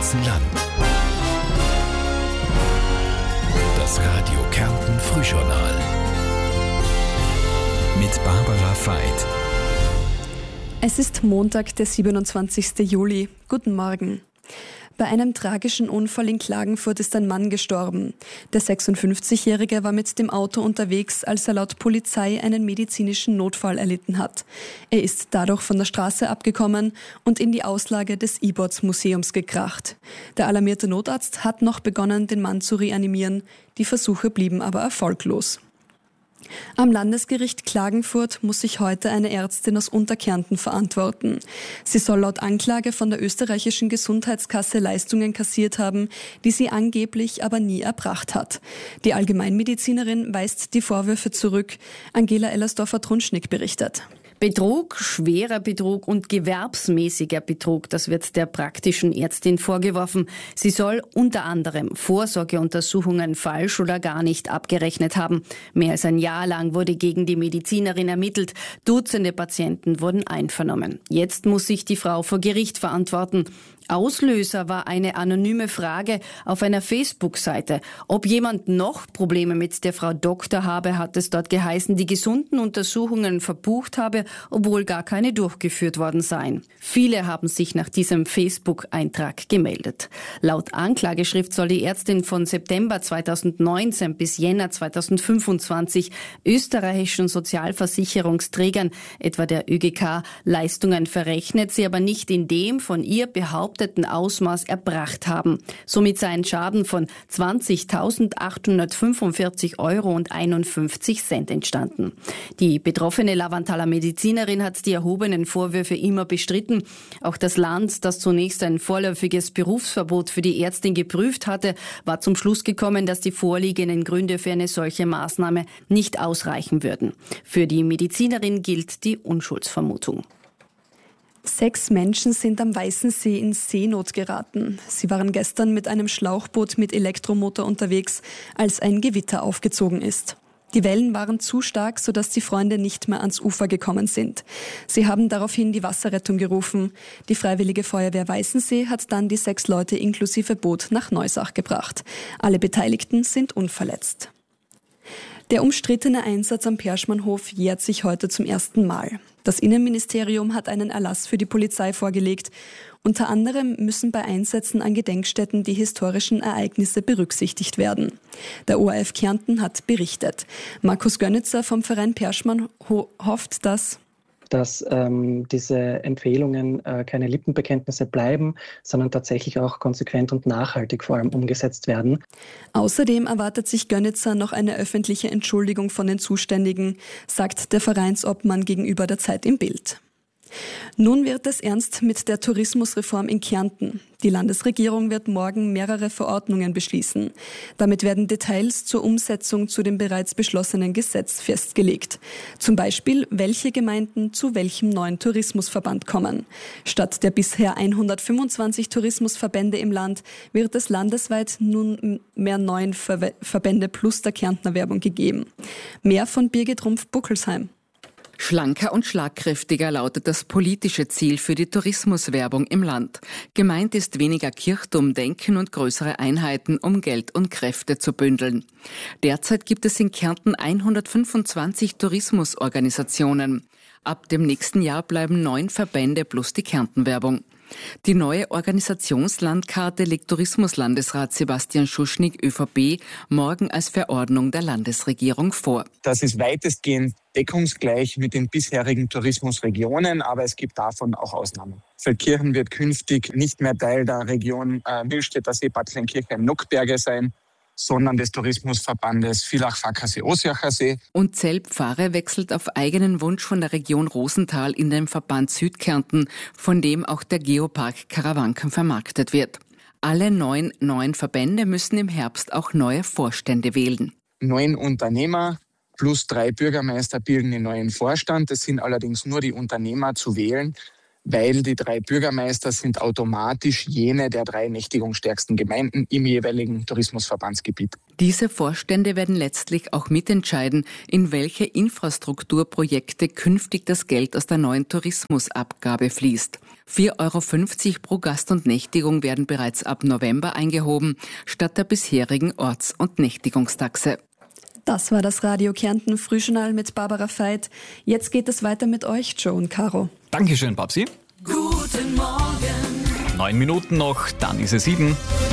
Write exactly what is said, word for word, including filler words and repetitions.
ganzen Land. Das Radio Kärnten Frühjournal mit Barbara Veit. Es ist Montag, der siebenundzwanzigsten Juli. Guten Morgen. Bei einem tragischen Unfall in Klagenfurt ist ein Mann gestorben. Der sechsundfünfzigjährige war mit dem Auto unterwegs, als er laut Polizei einen medizinischen Notfall erlitten hat. Er ist dadurch von der Straße abgekommen und in die Auslage des I-Bots-Museums gekracht. Der alarmierte Notarzt hat noch begonnen, den Mann zu reanimieren. Die Versuche blieben aber erfolglos. Am Landesgericht Klagenfurt muss sich heute eine Ärztin aus Unterkärnten verantworten. Sie soll laut Anklage von der österreichischen Gesundheitskasse Leistungen kassiert haben, die sie angeblich aber nie erbracht hat. Die Allgemeinmedizinerin weist die Vorwürfe zurück. Angela Ellersdorfer-Trunschnick berichtet. Betrug, schwerer Betrug und gewerbsmäßiger Betrug, das wird der praktischen Ärztin vorgeworfen. Sie soll unter anderem Vorsorgeuntersuchungen falsch oder gar nicht abgerechnet haben. Mehr als ein Jahr lang wurde gegen die Medizinerin ermittelt. Dutzende Patienten wurden einvernommen. Jetzt muss sich die Frau vor Gericht verantworten. Auslöser war eine anonyme Frage auf einer Facebook-Seite. Ob jemand noch Probleme mit der Frau Doktor habe, hat es dort geheißen, die gesunden Untersuchungen verbucht habe, obwohl gar keine durchgeführt worden seien. Viele haben sich nach diesem Facebook-Eintrag gemeldet. Laut Anklageschrift soll die Ärztin von September zweitausendneunzehn bis Jänner zweitausendfünfundzwanzig österreichischen Sozialversicherungsträgern, etwa der Ö G K, Leistungen verrechnet, sie aber nicht in dem von ihr behaupteten Ausmaß erbracht haben. Somit sei ein Schaden von zwanzigtausendachthundertfünfundvierzig Euro und einundfünfzig Cent entstanden. Die betroffene Lavanthaler Medizinerin hat die erhobenen Vorwürfe immer bestritten. Auch das Land, das zunächst ein vorläufiges Berufsverbot für die Ärztin geprüft hatte, war zum Schluss gekommen, dass die vorliegenden Gründe für eine solche Maßnahme nicht ausreichen würden. Für die Medizinerin gilt die Unschuldsvermutung. Sechs Menschen sind am Weißensee in Seenot geraten. Sie waren gestern mit einem Schlauchboot mit Elektromotor unterwegs, als ein Gewitter aufgezogen ist. Die Wellen waren zu stark, sodass die Freunde nicht mehr ans Ufer gekommen sind. Sie haben daraufhin die Wasserrettung gerufen. Die Freiwillige Feuerwehr Weißensee hat dann die sechs Leute inklusive Boot nach Neusach gebracht. Alle Beteiligten sind unverletzt. Der umstrittene Einsatz am Perschmannhof jährt sich heute zum ersten Mal. Das Innenministerium hat einen Erlass für die Polizei vorgelegt. Unter anderem müssen bei Einsätzen an Gedenkstätten die historischen Ereignisse berücksichtigt werden. Der O R F Kärnten hat berichtet. Markus Gönnitzer vom Verein Perschmann ho- hofft, dass dass ähm, diese Empfehlungen äh, keine Lippenbekenntnisse bleiben, sondern tatsächlich auch konsequent und nachhaltig vor allem umgesetzt werden. Außerdem erwartet sich Gönnitzer noch eine öffentliche Entschuldigung von den Zuständigen, sagt der Vereinsobmann gegenüber der Zeit im Bild. Nun wird es ernst mit der Tourismusreform in Kärnten. Die Landesregierung wird morgen mehrere Verordnungen beschließen. Damit werden Details zur Umsetzung zu dem bereits beschlossenen Gesetz festgelegt. Zum Beispiel, welche Gemeinden zu welchem neuen Tourismusverband kommen. Statt der bisher hundertfünfundzwanzig Tourismusverbände im Land wird es landesweit nun mehr neun Ver- Verbände plus der Kärntner Werbung gegeben. Mehr von Birgit Rumpf-Buckelsheim. Schlanker und schlagkräftiger lautet das politische Ziel für die Tourismuswerbung im Land. Gemeint ist weniger Kirchturmdenken und größere Einheiten, um Geld und Kräfte zu bündeln. Derzeit gibt es in Kärnten hundertfünfundzwanzig Tourismusorganisationen. Ab dem nächsten Jahr bleiben neun Verbände plus die Kärntenwerbung. Die neue Organisationslandkarte legt Tourismuslandesrat Sebastian Schuschnigg, Ö V P, morgen als Verordnung der Landesregierung vor. Das ist weitestgehend deckungsgleich mit den bisherigen Tourismusregionen, aber es gibt davon auch Ausnahmen. Feldkirchen wird künftig nicht mehr Teil der Region äh, Millstätter See, Bad Kleinkirchheim, Nockberge sein, sondern des Tourismusverbandes Villach-Fackersee-Ossiacher See. Und Zellpfarre wechselt auf eigenen Wunsch von der Region Rosenthal in den Verband Südkärnten, von dem auch der Geopark Karawanken vermarktet wird. Alle neun neuen Verbände müssen im Herbst auch neue Vorstände wählen. Neun Unternehmer plus drei Bürgermeister bilden den neuen Vorstand. Es sind allerdings nur die Unternehmer zu wählen. weil die drei Bürgermeister sind automatisch jene der drei nächtigungsstärksten Gemeinden im jeweiligen Tourismusverbandsgebiet. Diese Vorstände werden letztlich auch mitentscheiden, in welche Infrastrukturprojekte künftig das Geld aus der neuen Tourismusabgabe fließt. vier Euro fünfzig pro Gast und Nächtigung werden bereits ab November eingehoben, statt der bisherigen Orts- und Nächtigungstaxe. Das war das Radio Kärnten Frühjournal mit Barbara Veit. Jetzt geht es weiter mit euch, Joe und Caro. Dankeschön, Babsi. Guten Morgen. Neun Minuten noch, dann ist es sieben.